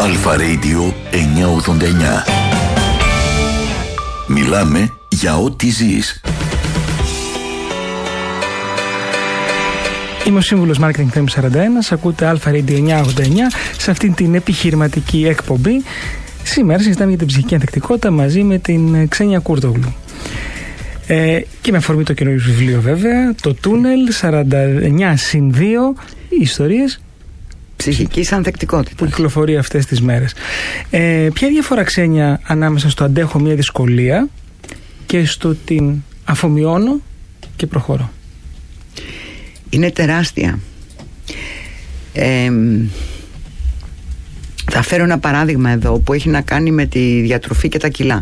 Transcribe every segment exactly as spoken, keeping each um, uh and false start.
Αλφα Radio εννιακόσια ογδόντα εννιά. Μιλάμε για ό,τι ζεις. Είμαι ο σύμβουλος Marketing Θέμης σαράντα ένα. Ακούτε Αλφα Radio εννιακόσια ογδόντα εννιά σε αυτήν την επιχειρηματική εκπομπή. Σήμερα συζητάμε για την ψυχική ανθεκτικότητα μαζί με την Ξένια Κούρτογλου. Ε, και με αφορμή το καινούριο βιβλίο, βέβαια, το Τούνελ σαράντα εννιά συν δύο, ιστορίες ψυχικής ανθεκτικότητας που κυκλοφορεί αυτές τις μέρες. Ε, ποια διαφορά, Ξένια, ανάμεσα στο αντέχω μια δυσκολία και στο την αφομοιώνω και προχωρώ? Είναι τεράστια. Ε, θα φέρω ένα παράδειγμα εδώ που έχει να κάνει με τη διατροφή και τα κιλά.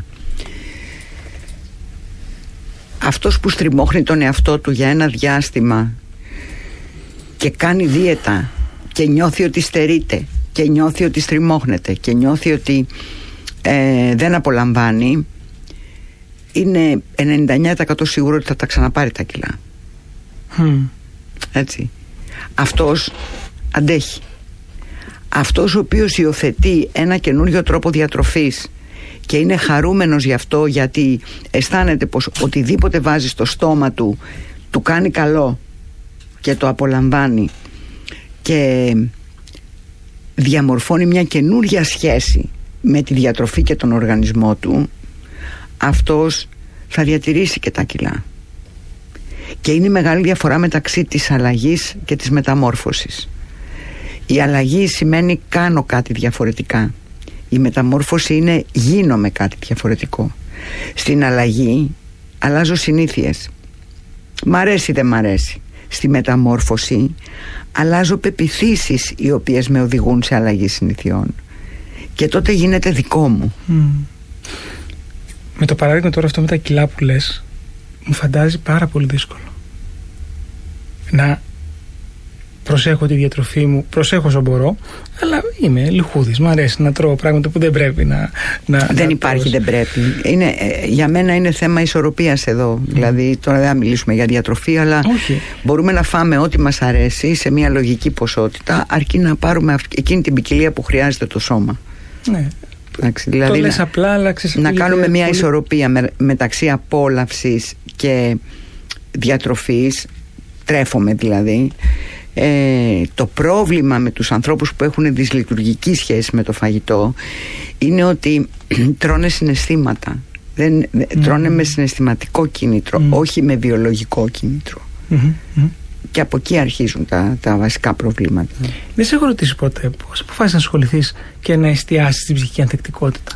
Αυτός που στριμώχνει τον εαυτό του για ένα διάστημα και κάνει δίαιτα και νιώθει ότι στερείται και νιώθει ότι στριμώχνεται και νιώθει ότι ε, δεν απολαμβάνει, είναι ενενήντα εννιά τοις εκατό σίγουρο ότι θα τα ξαναπάρει τα κιλά. Mm. Έτσι. Αυτός αντέχει. Αυτός ο οποίος υιοθετεί ένα καινούριο τρόπο διατροφής και είναι χαρούμενος γι' αυτό, γιατί αισθάνεται πως οτιδήποτε βάζει στο στόμα του του κάνει καλό και το απολαμβάνει και διαμορφώνει μια καινούρια σχέση με τη διατροφή και τον οργανισμό του, αυτός θα διατηρήσει και τα κιλά. Και είναι μεγάλη διαφορά μεταξύ της αλλαγής και της μεταμόρφωσης. Η αλλαγή σημαίνει κάνω κάτι διαφορετικά. Η μεταμόρφωση είναι γίνομαι κάτι διαφορετικό. Στην αλλαγή αλλάζω συνήθειες. Μ' αρέσει δεν μ' αρέσει. Στη μεταμόρφωση αλλάζω πεποιθήσεις οι οποίες με οδηγούν σε αλλαγή συνηθιών. Και τότε γίνεται δικό μου. Mm. Με το παράδειγμα τώρα αυτό με τα κιλά που λες, μου φαντάζει πάρα πολύ δύσκολο να προσέχω τη διατροφή μου, προσέχω όσο μπορώ, αλλά είμαι λιχούδης, μου αρέσει να τρώω πράγματα που δεν πρέπει να, να δεν να υπάρχει τρώω. Δεν πρέπει είναι, για μένα είναι θέμα ισορροπίας εδώ. mm. Δηλαδή τώρα δεν θα μιλήσουμε για διατροφή, αλλά Όχι. μπορούμε να φάμε ό,τι μας αρέσει σε μια λογική ποσότητα, αρκεί να πάρουμε εκείνη την ποικιλία που χρειάζεται το σώμα. Ναι. Εντάξει, δηλαδή το λες να, απλά, αλλά να κάνουμε πολύ... μια ισορροπία με, μεταξύ απόλαυσης και διατροφής, τρέφομαι δηλαδή. Ε, το πρόβλημα με τους ανθρώπους που έχουν δυσλειτουργική σχέση με το φαγητό είναι ότι τρώνε συναισθήματα. Δεν, mm. Τρώνε με συναισθηματικό κίνητρο, mm. όχι με βιολογικό κίνητρο. Mm-hmm. Και από εκεί αρχίζουν τα, τα βασικά προβλήματα. Δεν σε έχω ρωτήσει ποτέ πώς αποφάσισες να ασχοληθείς και να εστιάσεις στην ψυχική ανθεκτικότητα?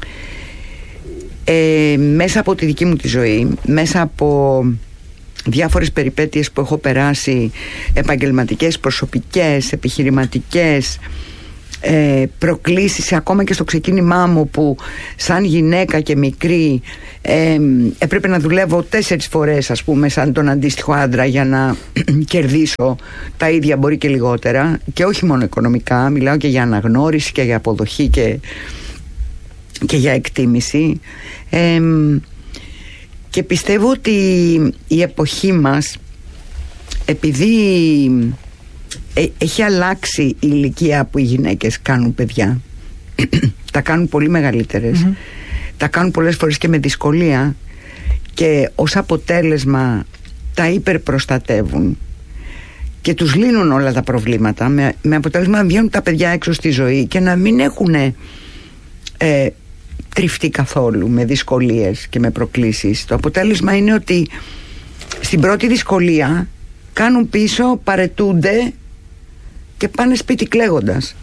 Ε, μέσα από τη δική μου τη ζωή, μέσα από διάφορες περιπέτειες που έχω περάσει, επαγγελματικές, προσωπικές, επιχειρηματικές, ε, προκλήσεις, ακόμα και στο ξεκίνημά μου που σαν γυναίκα και μικρή ε, έπρεπε να δουλεύω τέσσερις φορές, ας πούμε, σαν τον αντίστοιχο άντρα για να κερδίσω τα ίδια, μπορεί και λιγότερα, και όχι μόνο οικονομικά, μιλάω και για αναγνώριση και για αποδοχή και, και για εκτίμηση. ε, Και πιστεύω ότι η εποχή μας, επειδή ε, έχει αλλάξει η ηλικία που οι γυναίκες κάνουν παιδιά, τα κάνουν πολύ μεγαλύτερες, mm-hmm. τα κάνουν πολλές φορές και με δυσκολία, και ως αποτέλεσμα τα υπερπροστατεύουν και τους λύνουν όλα τα προβλήματα, με, με αποτέλεσμα να βγαίνουν τα παιδιά έξω στη ζωή και να μην έχουν ε, τριφτεί καθόλου με δυσκολίες και με προκλήσεις. Το αποτέλεσμα είναι ότι στην πρώτη δυσκολία κάνουν πίσω, παρετούνται και πάνε σπίτι κλαίγοντας.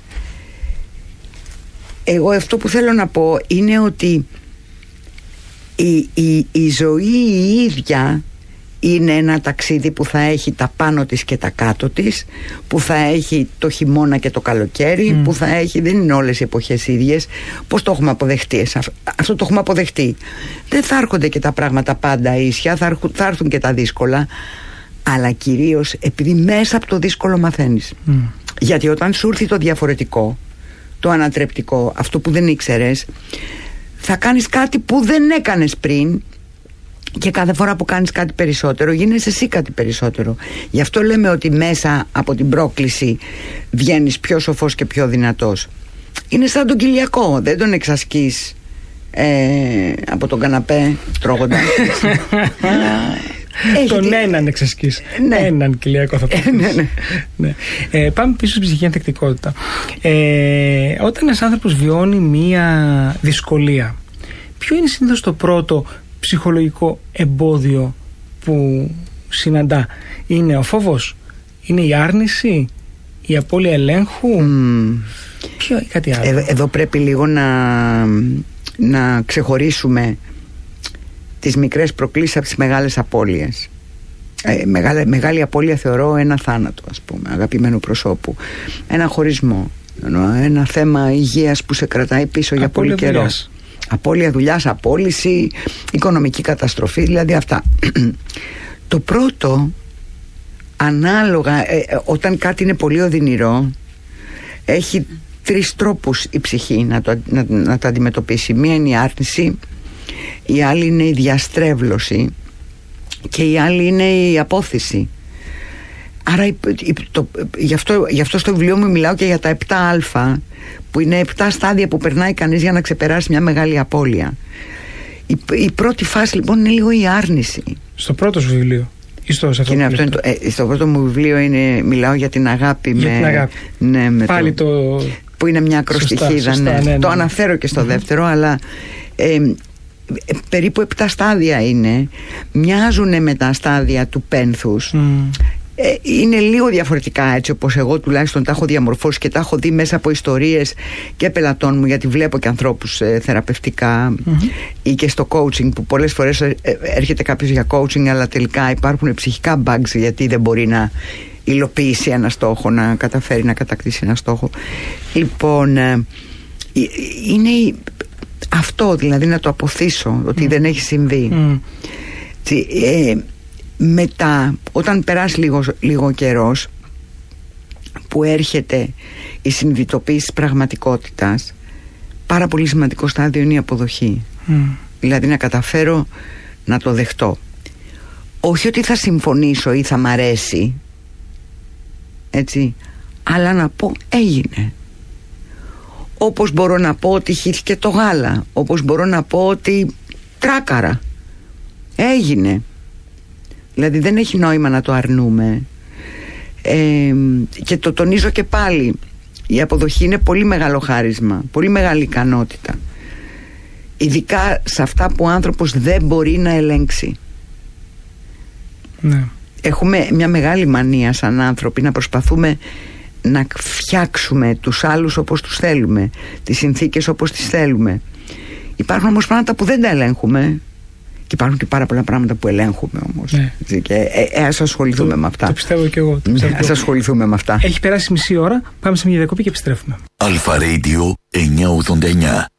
Εγώ αυτό που θέλω να πω είναι ότι η, η, η ζωή η ίδια είναι ένα ταξίδι που θα έχει τα πάνω της και τα κάτω της, που θα έχει το χειμώνα και το καλοκαίρι, mm. που θα έχει, δεν είναι όλες οι εποχές ίδιες. Πώς το έχουμε αποδεχτεί? Αυτό το έχουμε αποδεχτεί. Δεν θα έρχονται και τα πράγματα πάντα ίσια, θα έρχουν, θα έρθουν και τα δύσκολα, αλλά κυρίως επειδή μέσα από το δύσκολο μαθαίνεις. mm. Γιατί όταν σου έρθει το διαφορετικό, το ανατρεπτικό, αυτό που δεν ήξερες, θα κάνεις κάτι που δεν έκανες πριν, και κάθε φορά που κάνεις κάτι περισσότερο γίνεσαι εσύ κάτι περισσότερο. Γι' αυτό λέμε ότι μέσα από την πρόκληση βγαίνεις πιο σοφός και πιο δυνατός. είναι σαν τον Κυλιακό, δεν τον εξασκείς ε, από τον καναπέ τρώγοντας. Τον έναν εξασκείς. Ναι. Έναν Κυλιακό θα πω. Ε, ναι, ναι. Ναι. Ε, πάμε πίσω στην ψυχική ανθεκτικότητα. Ε, όταν ένας άνθρωπος βιώνει μία δυσκολία, ποιο είναι συνήθως το πρώτο ψυχολογικό εμπόδιο που συναντά? Είναι ο φόβος, είναι η άρνηση, η απώλεια ελέγχου, mm. ποιο ή κάτι άλλο? Ε, εδώ πρέπει λίγο να, να ξεχωρίσουμε τις μικρές προκλήσεις από τις μεγάλες απώλειες. Ε, μεγάλη, μεγάλη απώλεια θεωρώ ένα θάνατο, ας πούμε, αγαπημένου προσώπου, ένα χωρισμό, ένα θέμα υγείας που σε κρατάει πίσω για απώλεια πολύ καιρό. Δουλειάς. Απώλεια δουλειάς, απόλυση, οικονομική καταστροφή, δηλαδή αυτά. Το πρώτο, ανάλογα, ε, όταν κάτι είναι πολύ οδυνηρό, έχει τρεις τρόπους η ψυχή να το, να, να το αντιμετωπίσει. Μία είναι η άρνηση, η άλλη είναι η διαστρέβλωση και η άλλη είναι η απόθυση. Άρα το, γι, αυτό, γι' αυτό στο βιβλίο μου μιλάω και για τα επτά α, που είναι επτά στάδια που περνάει κανείς για να ξεπεράσει μια μεγάλη απώλεια. Η, η πρώτη φάση λοιπόν είναι λίγο η άρνηση. Στο πρώτο σου βιβλίο ή στο, σε αυτό είναι αυτό είναι το, ε, στο πρώτο μου βιβλίο είναι, μιλάω για την αγάπη. Για με, την αγάπη. Ναι, με πάλι το, το, που είναι μια ακροστιχίδα. Ναι. Ναι, ναι. Το αναφέρω και στο mm-hmm. δεύτερο, αλλά ε, περίπου επτά στάδια είναι. Μοιάζουν με τα στάδια του πένθους. Mm. Ε, είναι λίγο διαφορετικά, έτσι όπως εγώ τουλάχιστον τα έχω διαμορφώσει και τα έχω δει μέσα από ιστορίες και πελατών μου, γιατί βλέπω και ανθρώπους ε, θεραπευτικά mm-hmm. ή και στο coaching, που πολλές φορές ε, ε, έρχεται κάποιος για coaching αλλά τελικά υπάρχουν ψυχικά bugs γιατί δεν μπορεί να υλοποιήσει ένα στόχο, να καταφέρει να κατακτήσει ένα στόχο. Λοιπόν, ε, είναι αυτό, δηλαδή να το αποθήσω ότι mm. δεν έχει συμβεί. Mm. Ε, μετά, όταν περάσει λίγο, λίγο καιρός, που έρχεται η συνειδητοποίηση της πραγματικότητας, πάρα πολύ σημαντικό στάδιο είναι η αποδοχή. Mm. Δηλαδή να καταφέρω να το δεχτώ. Όχι ότι θα συμφωνήσω ή θα μ' αρέσει, έτσι, αλλά να πω έγινε. Όπως μπορώ να πω ότι χύθηκε το γάλα, όπως μπορώ να πω ότι τράκαρα, έγινε. Δηλαδή δεν έχει νόημα να το αρνούμε. Ε, και το τονίζω και πάλι, η αποδοχή είναι πολύ μεγάλο χάρισμα, πολύ μεγάλη ικανότητα, ειδικά σε αυτά που ο άνθρωπος δεν μπορεί να ελέγξει. Ναι. Έχουμε μια μεγάλη μανία σαν άνθρωποι να προσπαθούμε να φτιάξουμε τους άλλους όπως τους θέλουμε, τις συνθήκες όπως τις θέλουμε. Υπάρχουν όμως πράγματα που δεν τα ελέγχουμε και υπάρχουν και πάρα πολλά πράγματα που ελέγχουμε όμως. Ναι. Και ε, ε, ας ασχοληθούμε το, με αυτά. Το πιστεύω και εγώ. Το ναι, ας ασχοληθούμε με αυτά. Έχει περάσει μισή ώρα, πάμε σε μια διακοπή και επιστρέφουμε. Αλφα Radio εννιακόσια ογδόντα εννιά.